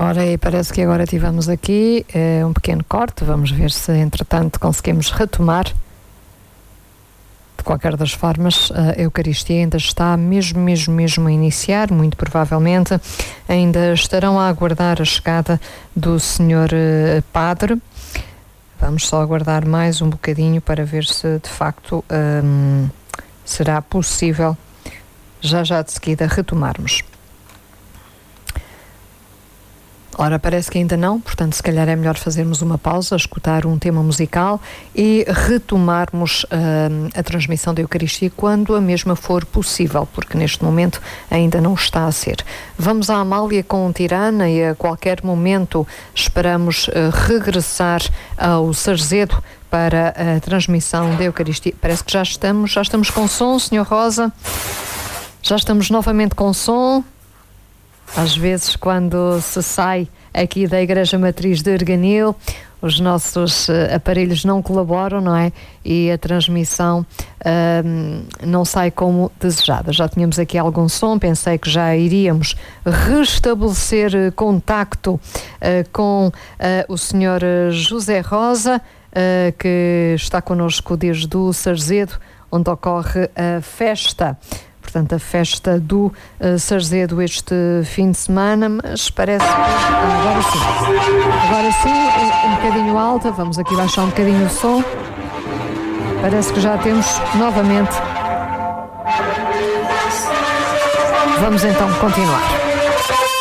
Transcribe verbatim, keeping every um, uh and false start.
Ora, e parece que agora tivemos aqui eh, um pequeno corte. Vamos ver se, entretanto, conseguimos retomar. De qualquer das formas, a Eucaristia ainda está mesmo, mesmo, mesmo a iniciar. Muito provavelmente ainda estarão a aguardar a chegada do senhor eh, Padre. Vamos só aguardar mais um bocadinho para ver se, de facto, hum, será possível já já de seguida retomarmos. Ora, parece que ainda não, portanto, se calhar é melhor fazermos uma pausa, escutar um tema musical e retomarmos uh, a transmissão da Eucaristia quando a mesma for possível, porque neste momento ainda não está a ser. Vamos à Amália com Tirana e a qualquer momento esperamos uh, regressar ao Sarzedo para a transmissão da Eucaristia. Parece que já estamos, já estamos com som, senhor Rosa. Já estamos novamente com som. Às vezes, quando se sai aqui da Igreja Matriz de Erganil, os nossos uh, aparelhos não colaboram, não é? E a transmissão uh, não sai como desejada. Já tínhamos aqui algum som, pensei que já iríamos restabelecer uh, contacto uh, com uh, o senhor José Rosa, uh, que está connosco desde o Sarzedo, onde ocorre a festa. Portanto, a festa do uh, Sarzedo este fim de semana, mas parece que... Ah, agora sim. Agora sim, um, um bocadinho alta. Vamos aqui baixar um bocadinho o som. Parece que já temos novamente. Vamos então continuar.